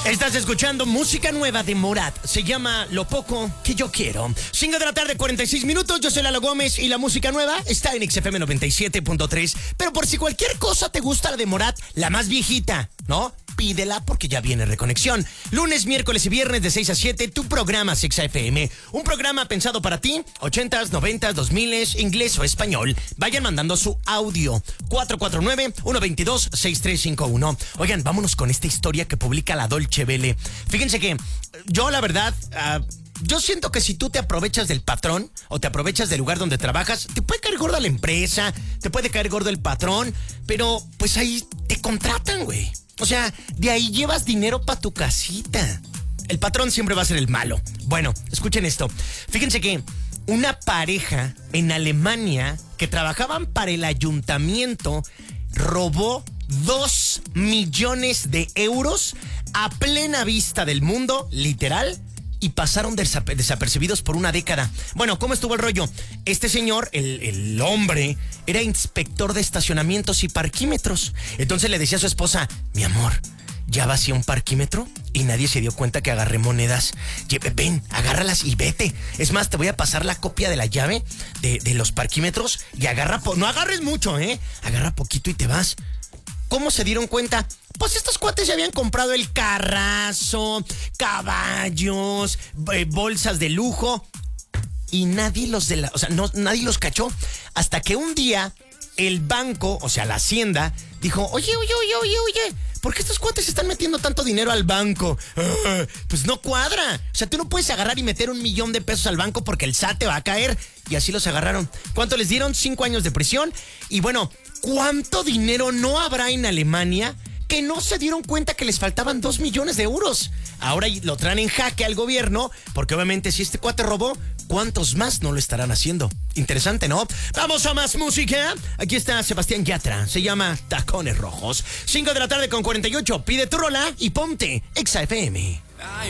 Estás escuchando música nueva de Morat. Se llama Lo Poco Que Yo Quiero. 5 de la tarde, 46 minutos. Yo soy Lalo Gómez y la música nueva está en XFM 97.3. Pero por si cualquier cosa te gusta la de Morat, la más viejita, ¿no? Pídela porque ya viene Reconexión. Lunes, miércoles y viernes de 6 a 7, tu programa XFM. Un programa pensado para ti, 80s, 90s, 2000s, inglés o español. Vayan mandando su audio. 449-122-6351. Oigan, vámonos con esta historia que publica la Dolce Vele. Fíjense que yo, la verdad... yo siento que si tú te aprovechas del patrón o te aprovechas del lugar donde trabajas, te puede caer gorda la empresa, te puede caer gordo el patrón, pero pues ahí te contratan, güey. O sea, de ahí llevas dinero para tu casita. El patrón siempre va a ser el malo. Bueno, escuchen esto. Fíjense que una pareja en Alemania que trabajaban para el ayuntamiento robó 2 millones de euros a plena vista del mundo, literal, y pasaron desapercibidos por una década. Bueno, ¿cómo estuvo el rollo? Este señor, el hombre, era inspector de estacionamientos y parquímetros. Entonces le decía a su esposa: mi amor, ya vacié un parquímetro y nadie se dio cuenta que agarré monedas. Ven, agárralas y vete. Es más, te voy a pasar la copia de la llave de los parquímetros y agarra... no agarres mucho, agarra poquito y te vas. ¿Cómo se dieron cuenta? Pues estos cuates ya habían comprado el carrazo, caballos, bolsas de lujo, y nadie nadie los cachó. Hasta que un día el banco, o sea, la hacienda, dijo: oye, ¿por qué estos cuates están metiendo tanto dinero al banco? Pues no cuadra. O sea, tú no puedes agarrar y meter 1 millón de pesos al banco porque el SAT te va a caer. Y así los agarraron. ¿Cuánto les dieron? 5 años de prisión. Y bueno, ¿cuánto dinero no habrá en Alemania que no se dieron cuenta que les faltaban 2 millones de euros? Ahora lo traen en jaque al gobierno, porque obviamente si este cuate robó, ¿cuántos más no lo estarán haciendo? Interesante, ¿no? Vamos a más música. Aquí está Sebastián Yatra. Se llama Tacones Rojos. 5 de la tarde con 48. Pide tu rola y ponte XFM.